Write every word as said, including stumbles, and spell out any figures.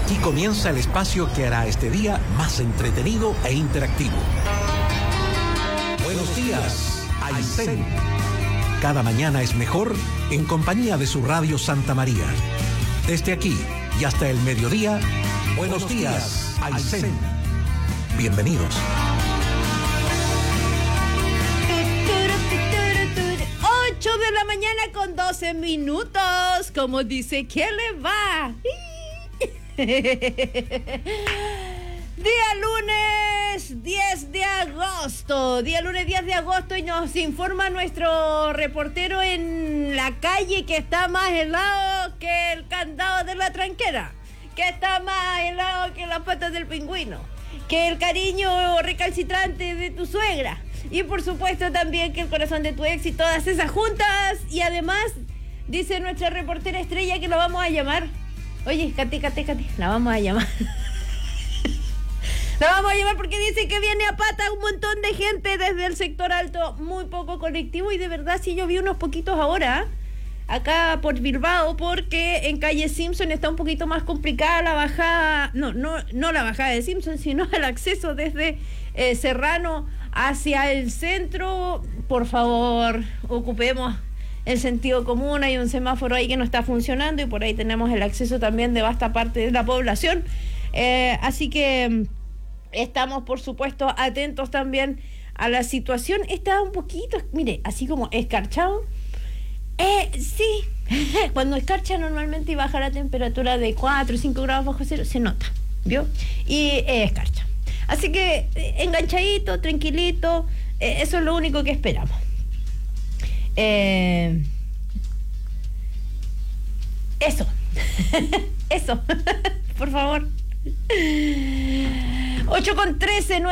Aquí comienza el espacio que hará este día más entretenido e interactivo. Buenos días, Aysén. Cada mañana es mejor en compañía de su radio Santa María. Desde aquí y hasta el mediodía, buenos días, Aysén. Bienvenidos. ocho de la mañana con doce minutos. Como dice, ¿quién le va? Día lunes diez de agosto. Día lunes diez de agosto y nos informa nuestro reportero en la calle que está más helado que el candado de la tranquera, que está más helado que las patas del pingüino, que el cariño recalcitrante de tu suegra. Y por supuesto también que el corazón de tu ex y todas esas juntas. Y además, dice nuestra reportera estrella que lo vamos a llamar. Oye, Cate, Cate, Cate, la vamos a llamar. La vamos a llamar porque dice que viene a pata un montón de gente desde el sector alto, muy poco colectivo. Y de verdad sí yo vi unos poquitos ahora, acá por Bilbao, porque en calle Simpson está un poquito más complicada la bajada. No, no, no la bajada de Simpson, sino el acceso desde eh, Serrano hacia el centro. Por favor, ocupemos el sentido común. Hay un semáforo ahí que no está funcionando y por ahí tenemos el acceso también de vasta parte de la población. Eh, así que estamos, por supuesto, atentos también a la situación. Está un poquito, mire, así como escarchado. Eh, sí, cuando escarcha normalmente y baja la temperatura de cuatro o cinco grados bajo cero, se nota, ¿vio? Y eh, escarcha. Así que eh, enganchadito, tranquilito, eh, eso es lo único que esperamos. Eh, eso, eso, por favor. ocho con trece,